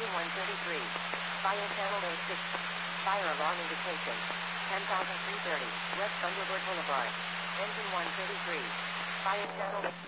Engine 133. Fire channel 86. Fire alarm indication. 10,330. West Thunderbird Boulevard. Engine 133. Fire channel 86.